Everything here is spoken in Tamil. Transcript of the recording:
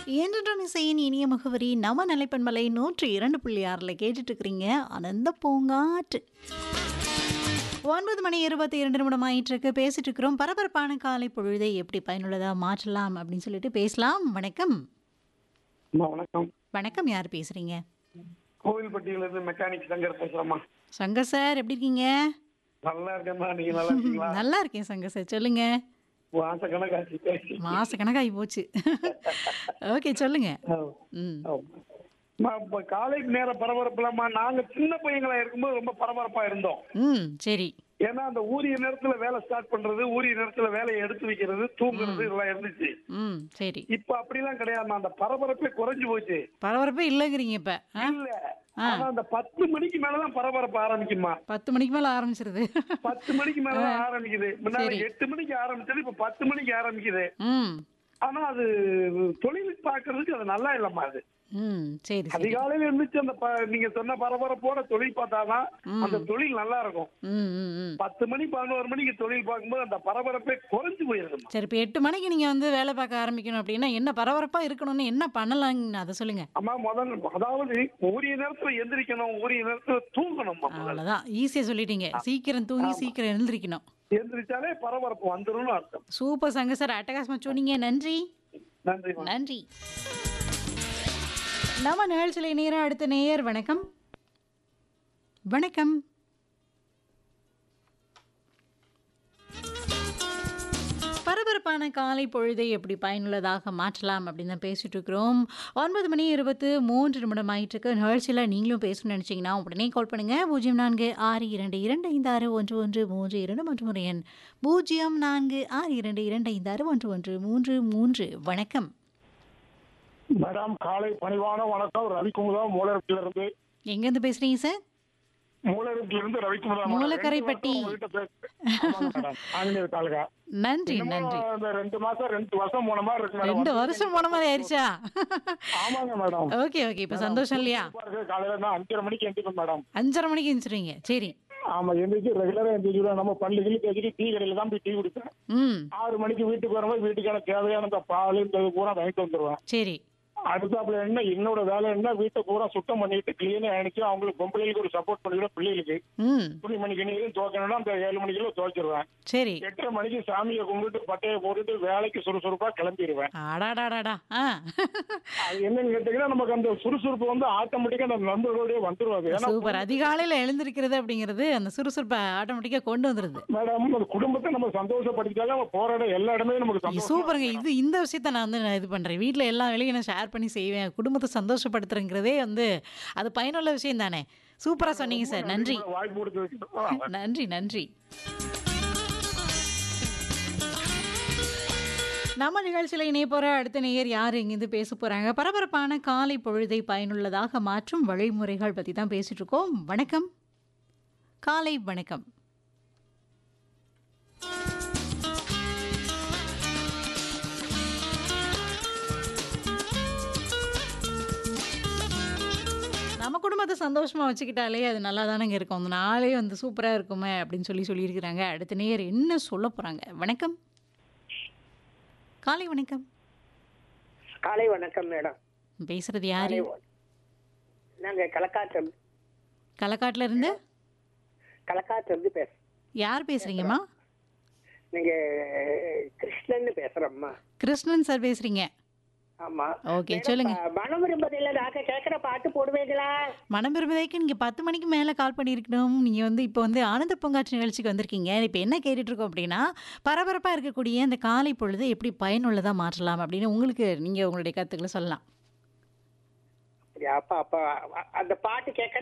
என்றும் இசையின் இனிய முகவரி நம்ம நிலைப்பண்பலை 102.6 கேட்டுட்டு இருக்கிறீங்க. ஆனந்த பூங்காற்று 9 மணி 22 நிமிடம் ஆயிட்டு இருக்கு. பேசிட்டு இருக்கிறோம். பரபரப்பான காலை பொழுதை எப்படி பயனுள்ளதா மாற்றலாம் அப்படின்னு சொல்லிட்டு பேசலாம். வணக்கம். அம்மா வணக்கம். வணக்கம். யார் பேசுறீங்க? கோவில்பட்டியிலிருந்து மெக்கானிக் சங்கர் பேசுறேம்மா. சங்கர் சார் எப்படி இருக்கீங்க? நல்லா இருக்கேம்மா, நீங்க நல்லா இருக்கீங்களா? நல்லா இருக்கேன் சங்கர் சார், சொல்லுங்க. மாசக்கணக்காச்சு பேசி. மாசக்கணக்காகி போச்சு. ஓகே, சொல்லுங்க. ம். இப்ப காலை நேர பரபரப்புலம்மா, நாங்க சின்ன பையங்களா இருக்கும்போது ரொம்ப பரபரப்பா இருந்தோம். ம். சரி. ஏன்னா அந்த ஊரிய நேரத்துல வேலை ஸ்டார்ட் பண்றது, ஊரிய நேரத்துல வேலையை எடுத்து வைக்கிறது, தூங்குறது இதெல்லாம் இருந்துச்சு. ம். சரி. இப்ப அப்படிலாம் கிடையாதுமா, அந்த பரபரப்பே குறைஞ்சு போச்சு. பரபரப்பே இல்லைங்கிறீங்க இப்ப? இல்ல, ஆனா அந்த 10 மணிக்கு மேலதான் பரபரப்பு ஆரம்பிக்குமா. 10 மணிக்கு மேல ஆரம்பிச்சிருது. 10 மணிக்கு மேலதான் ஆரம்பிக்குது. முன்னாடி சரி. 8 மணிக்கு ஆரம்பிச்சது, இப்ப 10 மணிக்கு ஆரம்பிக்குது. ம். ஆனா அது தொழில் பார்க்கறதுக்கு அது நல்லா இல்லம்மா. அது ம். சரி சரி. அதிகாலையில இருந்துச்சு அந்த நீங்க சொன்ன பரபரப்போட தொழில் பார்த்தாதான் அந்த தொழில் நல்லா இருக்கும். ம். ம். ம். 10 மணி 11 மணிக்கு தொழில் பார்க்கும்போது அந்த பரபரப்பே குறைஞ்சு போயிருதுமா. சரி, இப்போ 8 மணிக்கு நீங்க வந்து வேலை பார்க்க ஆரம்பிக்கணும் அப்படின்னா என்ன பரபரப்பா இருக்கணும்னு என்ன பண்ணலாங்கன்னு அதை சொல்லுங்க. அம்மா அதாவது உரிய நேரத்துல எந்திரிக்கணும், உரிய நேரத்துல தூங்கணும். அவ்வளவுதான், ஈஸியா சொல்லிட்டீங்க. சீக்கிரம் தூங்கி சீக்கிரம் எழுந்திருக்கணும். எந்திரிச்சாலே பரபரப்பு வந்துரும்னு அர்த்தம். சூப்பர் சங்க சார், அட்டகாசமா சொன்னீங்க. நன்றி. நன்றி. நன்றி. நம்ம நிகழ்ச்சியில் நேரம் அடுத்த நேயர். வணக்கம். வணக்கம். பரபரப்பான காலை பொழுதை எப்படி பயனுள்ளதாக மாற்றலாம் அப்படின்னு தான் பேசிட்டு இருக்கிறோம். 9 மணி 23 நிமிடம் ஆயிட்டு இருக்கு. நிகழ்ச்சியில் நீங்களும் பேசணும்னு நினைச்சீங்கன்னா உடனே கால் பண்ணுங்க. 0462256113 மற்றும் ஒரு எண் 0462256113. வணக்கம். மேடம், காலை பணிவான வணக்கம். ரவிக்குமுதா மூலரத்திலிருந்து. எங்கேருந்து பேசுறீங்க சார்? மூலரத்திலிருந்து ரவிக்குமுதா. மூலக்கரைப்பட்டி. ஆஞ்சநேயர் தாலுகா. நன்றி நன்றி. 2 வருஷம் போன மாதிரி இருக்கு மேடம். 2 வருஷம் போன மாதிரி ஆயிடுச்சா? ஆமாங்க மேடம். Okay okay. இப்ப சந்தோஷம் இல்லையா? காலையில நான் 5:30 மணிக்கு எந்திரிப்பேன் மேடம். 5:30 மணிக்கு எந்திரிச்சிருவீங்க? சரி. ஆமா, எந்திரிச்சு ரெகுலரா எந்திரிச்சிடுவேன். நம்ம பள்ளிகளி தேய்ச்சிட்டு டீ கடையில தான் போய் டீ குடிப்பேன். ம். 6 மணிக்கு வீட்டுக்கு வரும்போது வீட்டுக்கான தேவையான இந்த பால் இந்த பூரா வாங்கிட்டு வந்துருவேன். சரி. அடுத்தாப்புல என்ன என்னோட வேலை என்ன, வீட்டை பூரா சுத்தம் பண்ணிட்டு கிளீனா அணிச்சு அவங்களுக்கு பொம்பளைகளுக்கு ஒரு சப்போர்ட் பண்ணிவிட, பிள்ளைகளுக்கு ம். துணி மணிக்கு நீரும் துவைக்கணும்னா அந்த 7 மணிக்குள்ள துவைச்சிருவேன். சரி. 8:30 மணிக்கு சாமியை கும்பிட்டு பட்டையை போட்டுட்டு வேலைக்கு சுறுசுறுப்பா கிளம்பிடுவேன். அடாடாடாடா. ஆ. அது என்னன்னு கேட்டீங்கன்னா, நமக்கு அந்த சுறுசுறுப்பு வந்து ஆட்டோமேட்டிக்கா நம்ம நண்பர்களோடய வந்துருவாது. ஏன்னா சூப்பர். அதிகாலையில எழுந்திருக்கிறது அப்படிங்கிறது அந்த சுறுசுறுப்பை ஆட்டோமேட்டிக்கா கொண்டு வந்துருது. மேடம், அந்த குடும்பத்தை நம்ம சந்தோஷப்படுத்திட்டாலே நம்ம போற இடம் எல்லா இடமே நமக்கு சந்தோஷம். சூப்பருங்க. இந்த விஷயத்த நான் வந்து இது பண்றேன். வீட்டில் எல்லா வேலையும் நான் ஷேர் பண்ணி செய்வேன். குடும்பத்தை சந்தோஷப்படுத்துறங்கிறதே வந்து அது பயனுள்ள விஷயம் தானே. சூப்பரா சொன்னீங்க சார். நன்றி. வாய்ப்பு கொடுத்து வச்சுட்டு நன்றி நன்றி. நம்ம நிகழ்ச்சியில் இணைய போற அடுத்த நேயர் யார், எங்கேருந்து பேச போறாங்க? பரபரப்பான காலை பொழுதை பயனுள்ளதாக மாற்றும் வழிமுறைகள் பத்தி தான் பேசிட்டு இருக்கோம். வணக்கம். காலை வணக்கம். நம்ம குடும்பத்தை சந்தோஷமா வச்சுக்கிட்டாலே அது நல்லா தானங்க இருக்கும். அந்த நாளே வந்து சூப்பரா இருக்குமே அப்படின்னு சொல்லியிருக்கிறாங்க. அடுத்த நேயர் என்ன சொல்ல போறாங்க? வணக்கம். காலை வணக்கம். காலை வணக்கம் மேடம். பேசுறது யாரு? நாங்க களக்காட்டுல இருந்து பேசுறோம். யார் பேசுறீங்கம்மா? நீங்க கிருஷ்ணன் பேசுறோம்மா. கிருஷ்ணன் சார் பேசுறீங்க? ஆமா. ஓகே, சொல்லுங்க. மனம் விரும்பதில்லை, நாங்க கேட்கிற பாட்டு போடுவீங்களா? மனம் விரும்புவதைக்கு நீங்க 10 மணிக்கு மேல கால் பண்ணியிருக்கணும். நீங்க வந்து இப்போ வந்து ஆனந்த பூங்காற்று நிகழ்ச்சிக்கு வந்திருக்கீங்க. இப்போ என்ன கேட்டுட்டு இருக்கோம் அப்படின்னா, பரபரப்பா இருக்கக்கூடிய அந்த காலை பொழுது எப்படி பயனுள்ளதா மாற்றலாம் அப்படின்னு உங்களுக்கு நீங்க உங்களுடைய கருத்துக்களை சொல்லலாம். அப்ப அந்த பாட்டு கேட்க